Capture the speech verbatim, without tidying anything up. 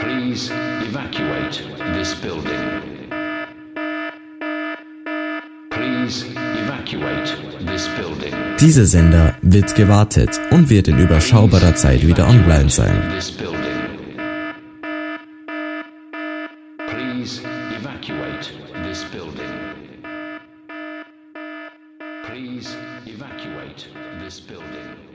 Please evacuate this building. Please evacuate this building. Dieser Sender wird gewartet und wird in überschaubarer Zeit wieder online sein. Please evacuate this building. Please evacuate this building.